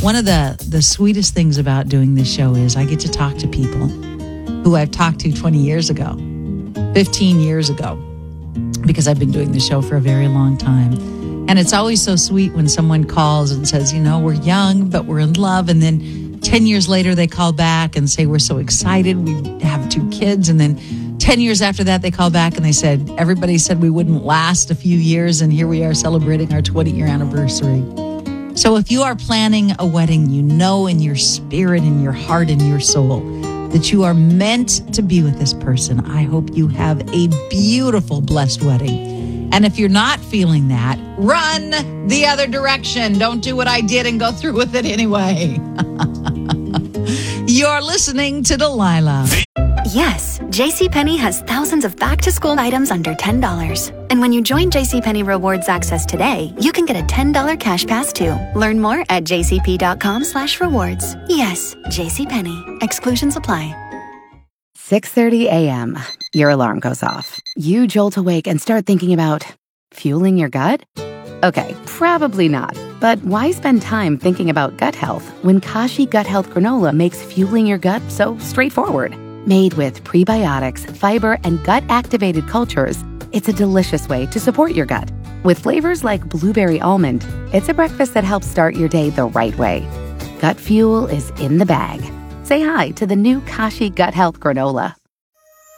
One of the sweetest things about doing this show is I get to talk to people who I've talked to 20 years ago, 15 years ago, because I've been doing the show for a very long time. And it's always so sweet when someone calls and says, we're young, but we're in love. And then 10 years later, they call back and say, we're so excited. We have 2 kids. And then 10 years after that, they call back and they said, everybody said we wouldn't last a few years. And here we are celebrating our 20-year anniversary. So if you are planning a wedding, in your spirit, in your heart, in your soul, that you are meant to be with this person. I hope you have a beautiful, blessed wedding. And if you're not feeling that, run the other direction. Don't do what I did and go through with it anyway. You're listening to Delilah. Yes, JCPenney has thousands of back-to-school items under $10. And when you join JCPenney Rewards Access today, you can get a $10 cash pass too. Learn more at jcp.com/rewards. Yes, JCPenney. Exclusions apply. 6:30 a.m. Your alarm goes off. You jolt awake and start thinking about fueling your gut? Okay, probably not. But why spend time thinking about gut health when Kashi Gut Health Granola makes fueling your gut so straightforward? Made with prebiotics, fiber, and gut-activated cultures, it's a delicious way to support your gut. With flavors like blueberry almond, it's a breakfast that helps start your day the right way. Gut fuel is in the bag. Say hi to the new Kashi Gut Health Granola.